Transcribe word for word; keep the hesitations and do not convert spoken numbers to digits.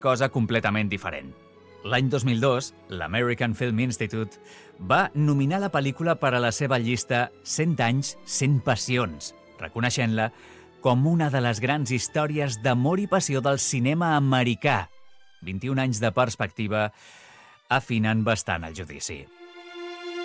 cosa completament diferent. L'any dos mil dos, l'American Film Institute va nominar la pel·lícula per a la seva llista cent anys, cent passions, reconeixent-la com una de les grans històries d'amor i passió del cinema americà. vint-i-un anys de perspectiva afinen bastant el judici.